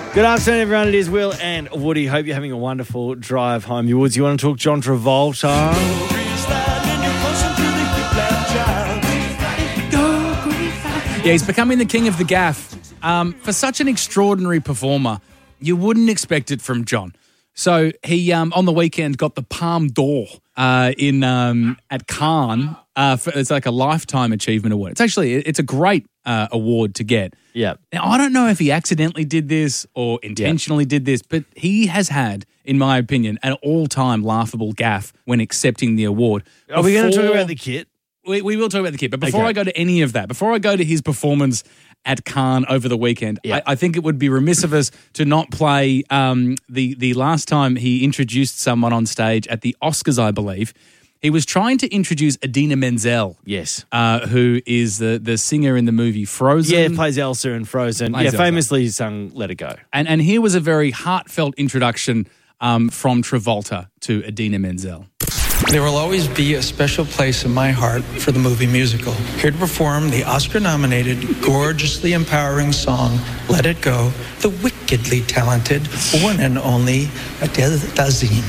Good afternoon, everyone. It is Will and Woody. Hope you're having a wonderful drive home. You Woods, you want to talk John Travolta? Yeah, he's becoming the king of the gaff. For such an extraordinary performer, you wouldn't expect it from John. So he, on the weekend, got the Palme d'Or at Cannes. It's like a Lifetime Achievement Award. It's a great award to get. Yeah. Now, I don't know if he accidentally did this or intentionally did this, but he has had, in my opinion, an all-time laughable gaffe when accepting the award. Are we going to talk about the kit? We will talk about the kid, but before I go to any of that, before I go to his performance at Cannes over the weekend, I think it would be remiss of us to not play the last time he introduced someone on stage at the Oscars, I believe. He was trying to introduce Idina Menzel. Yes. Who is the singer in the movie Frozen. Yeah, plays Elsa in Frozen. Famously sung Let It Go. And here was a very heartfelt introduction from Travolta to Idina Menzel. There will always be a special place in my heart for the movie musical. Here to perform the Oscar-nominated, gorgeously empowering song, Let It Go, the wickedly talented, one and only Adele Dazeem.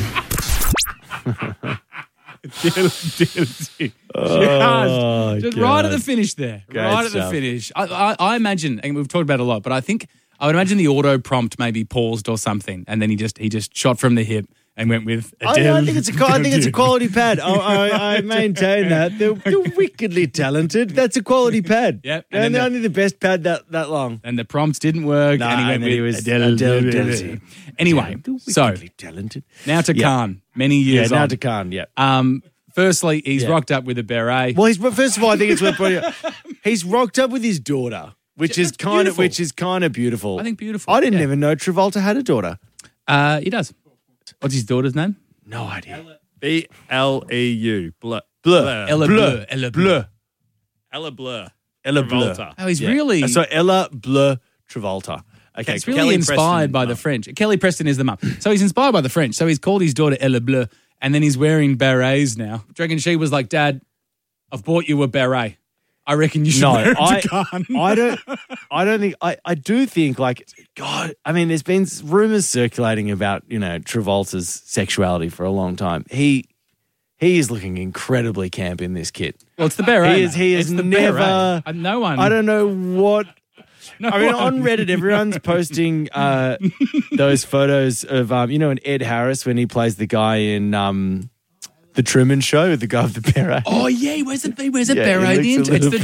Just right at the finish there. Right at the finish. I imagine, and we've talked about it a lot, but I would imagine the auto prompt maybe paused or something, and then he just shot from the hip and went with Adele. I think it's a quality pad. I maintain that. They're wickedly talented. That's a quality pad. Yep. And they're only the best pad that long. And the prompts didn't work, and he went with Adele. Anyway, so talented. Now to Cannes, many years on. Now to Cannes, yeah. Firstly, he's rocked up with a beret. Well, first of all, I think it's worth pointing out. He's rocked up with his daughter, which is kind of beautiful. I think beautiful. I didn't even know Travolta had a daughter. He does. What's his daughter's name? No idea. B-L-E-U. Bleu. Ella Bleu. Ella Bleu. Ella Bleu. Ella Bleu. Travolta. Oh, he's really... So Ella Bleu Travolta. Okay, it's really inspired by the French. Kelly Preston is the mum. So he's inspired by the French. So he's called his daughter Ella Bleu, and then he's wearing berets now. Do you reckon she was like, Dad, I've bought you a beret. I reckon you should wear it to Cannes. I don't think, I do think like, God, I mean, there's been rumors circulating about, Travolta's sexuality for a long time. He is looking incredibly camp in this kit. Well, it's the beret. He is never, no one. I don't know what. On Reddit, everyone's posting those photos of, and Ed Harris when he plays the guy in The Truman Show, the guy with the beret. Oh, yeah, he wears a beret. He's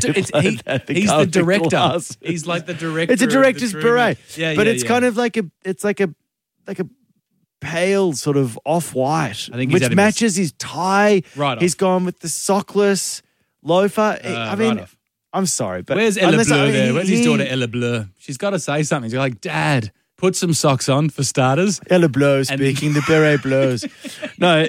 the director. Glass. He's like the director. It's a director's beret. But it's kind of like a pale sort of off-white, which matches his tie. Right. He's gone with the sockless loafer. I'm sorry, but where's Ella Bleu there? Where's his daughter Ella Bleu? She's got to say something. She's like, Dad, put some socks on for starters. Ella Bleu speaking, the beret blows. No,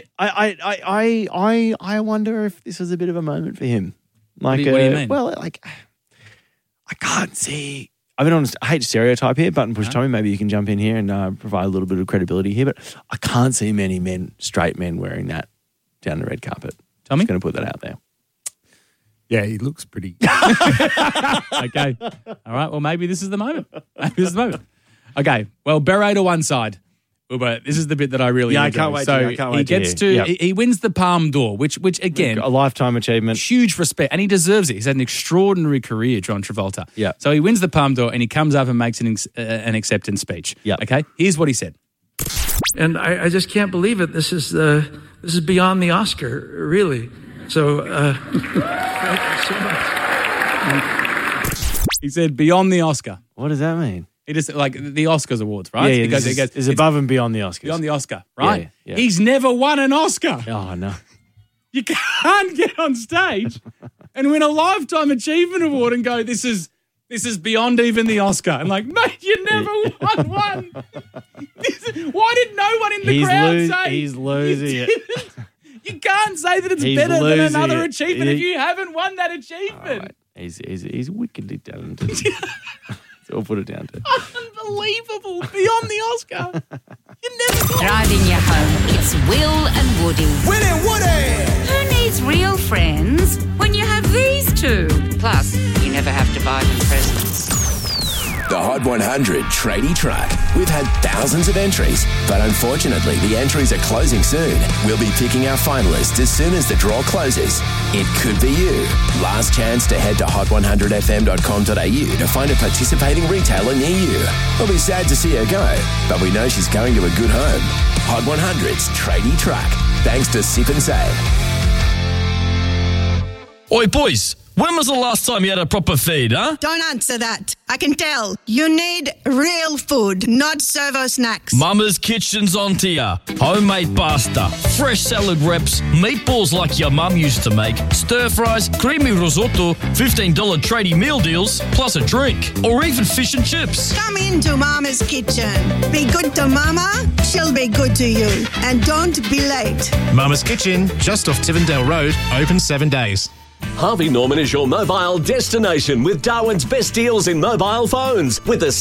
I wonder if this was a bit of a moment for him. Like, what do you mean? Well, like, I can't see. I mean, honest, I hate to stereotype here, Button Push Tommy. Maybe you can jump in here and provide a little bit of credibility here, but I can't see many straight men wearing that down the red carpet. Tommy? Just going to put that out there. Yeah, he looks pretty. Okay. All right. Well, maybe this is the moment. Okay. Well, beret to one side. But this is the bit that I really enjoy. I can't wait so he he gets to he wins the Palme d'Or, which again, a lifetime achievement. Huge respect. And he deserves it. He's had an extraordinary career, John Travolta. Yeah. So he wins the Palme d'Or and he comes up and makes an acceptance speech. Yeah. Okay. Here's what he said. And I just can't believe it. This is beyond the Oscar, really. So, thank you so much. He said, beyond the Oscar. What does that mean? He just, like, the Oscars awards, right? Yeah, it's above and beyond the Oscars. Beyond the Oscar, right? Yeah. He's never won an Oscar. Oh, no. You can't get on stage and win a Lifetime Achievement Award and go, this is beyond even the Oscar. And like, mate, you never won one. Why did no one in the crowd say he's losing it? You can't say that it's better than another achievement if you haven't won that achievement. Right. He's wickedly talented. So we'll put it down to. Unbelievable. Beyond the Oscar. You never got Driving you home, it's Will and Woody. Will and Woody! Who needs real friends when you have these two? Plus, you never have to buy them presents. the Hot 100 Tradie Truck. We've had thousands of entries, but unfortunately the entries are closing soon. We'll be picking our finalists as soon as the draw closes. It could be you. Last chance to head to hot100fm.com.au to find a participating retailer near you. We'll be sad to see her go, but we know she's going to a good home. Hot 100's Tradie Truck. Thanks to Sip and Save. Oi, boys, when was the last time you had a proper feed, huh? Don't answer that. I can tell. You need real food, not servo snacks. Mama's Kitchen's on to ya. Homemade pasta, fresh salad wraps, meatballs like your mum used to make, stir fries, creamy risotto, $15 tradie meal deals, plus a drink, or even fish and chips. Come into Mama's Kitchen. Be good to Mama, she'll be good to you. And don't be late. Mama's Kitchen, just off Tivendale Road, open 7 days. Harvey Norman is your mobile destination with Darwin's best deals in mobile phones with a